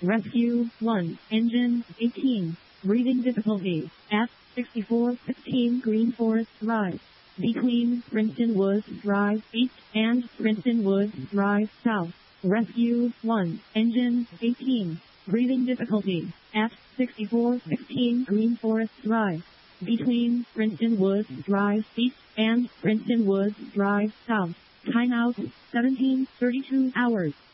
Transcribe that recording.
Rescue 1, engine 18, breathing difficulty, F6415 Green Forest Drive, between Princeton Woods Drive East and Princeton Woods Drive South. Rescue 1, engine 18, breathing difficulty, F6415 Green Forest Drive, between Princeton Woods Drive East and Princeton Woods Drive South. Timeout 17:32 hours.